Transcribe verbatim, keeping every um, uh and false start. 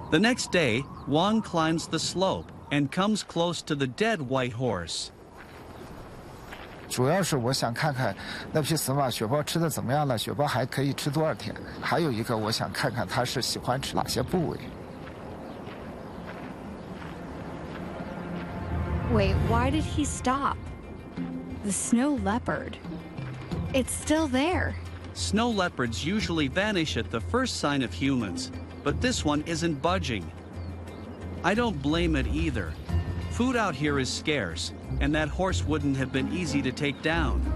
The next day, Wang climbs the slope and comes close to the dead white horse. 主要是我想看看那匹死马雪豹吃的怎么样了，雪豹还可以吃多少天？还有一个，我想看看它是喜欢吃哪些部位。 Wait, why did he stop? The snow leopard. It's still there. Snow leopards usually vanish at the first sign of humans, but this one isn't budging. I don't blame it either. Food out here is scarce, and that horse wouldn't have been easy to take down.